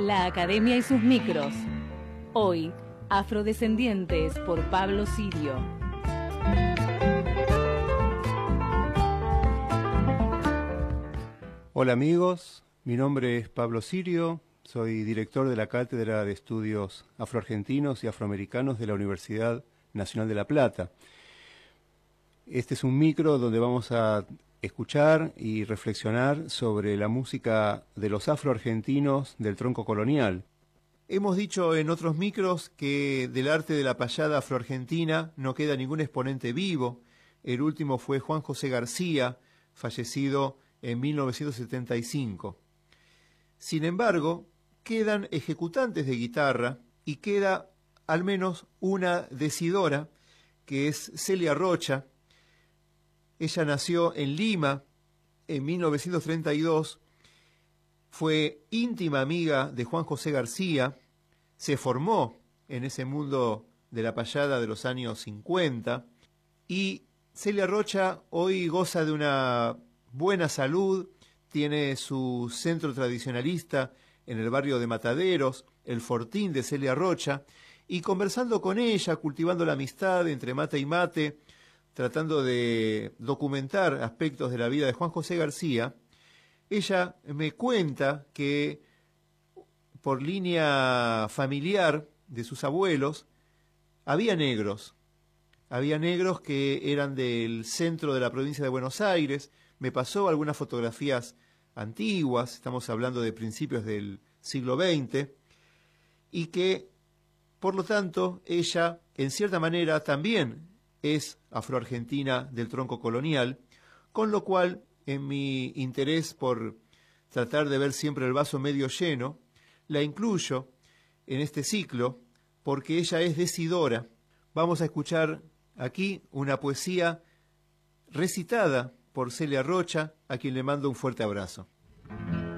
La Academia y sus micros. Hoy, Afrodescendientes por Pablo Sirio. Hola amigos, mi nombre es Pablo Sirio, soy director de la Cátedra de Estudios Afroargentinos y Afroamericanos de la Universidad Nacional de La Plata. Este es un micro donde vamos a escuchar y reflexionar sobre la música de los afroargentinos del tronco colonial. Hemos dicho en otros micros que del arte de la payada afroargentina no queda ningún exponente vivo. El último fue Juan José García, fallecido en 1975. Sin embargo, quedan ejecutantes de guitarra y queda al menos una decidora, que es Celia Rocha. Ella nació en Lima en 1932, fue íntima amiga de Juan José García, se formó en ese mundo de la payada de los años 50 y Celia Rocha hoy goza de una buena salud, tiene su centro tradicionalista en el barrio de Mataderos, el Fortín de Celia Rocha, y conversando con ella, cultivando la amistad entre mate y mate, tratando de documentar aspectos de la vida de Juan José García, ella me cuenta que por línea familiar de sus abuelos había negros que eran del centro de la provincia de Buenos Aires. Me pasó algunas fotografías antiguas, estamos hablando de principios del siglo XX, y que, por lo tanto, ella, en cierta manera, también es afroargentina del tronco colonial, con lo cual, en mi interés por tratar de ver siempre el vaso medio lleno, la incluyo en este ciclo porque ella es decidora. Vamos a escuchar aquí una poesía recitada por Celia Rocha, a quien le mando un fuerte abrazo.